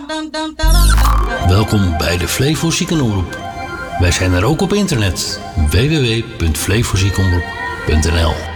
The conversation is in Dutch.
Welkom bij de Flevo Ziekenomroep. Wij zijn er ook op internet. www.flevoziekenomroep.nl